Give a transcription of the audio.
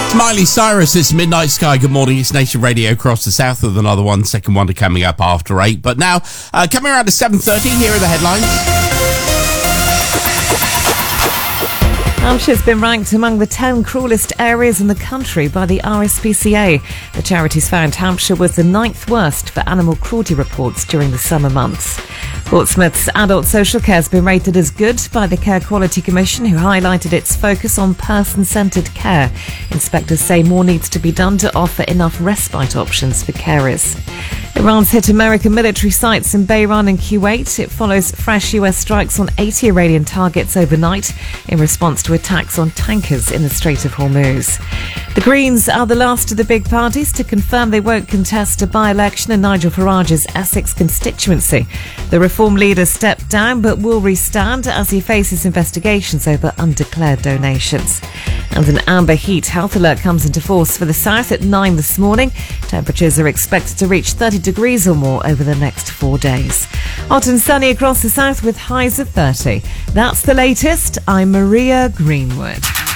Miley Cyrus, it's Midnight Sky. Good morning. It's Nation Radio across the south with another one. Second wonder coming up after 8. But now, coming around to 7:30, here are the headlines. Hampshire's been ranked among the 10 cruelest areas in the country by the RSPCA. The charities found Hampshire was the 9th worst for animal cruelty reports during the summer months. Portsmouth's adult social care has been rated as good by the Care Quality Commission, who highlighted its focus on person-centred care. Inspectors say more needs to be done to offer enough respite options for carers. Iran's hit American military sites in Bahrain and Kuwait. It follows fresh US strikes on 80 Iranian targets overnight in response to attacks on tankers in the Strait of Hormuz. The Greens are the last of the big parties to confirm they won't contest a by-election in Nigel Farage's Essex constituency. The Reform leader stepped down but will restand as he faces investigations over undeclared donations. And an amber heat health alert comes into force for the south at 9 this morning. Temperatures are expected to reach 30 degrees or more over the next 4 days. Hot and sunny across the south with highs of 30. That's the latest. I'm Maria Greenwood.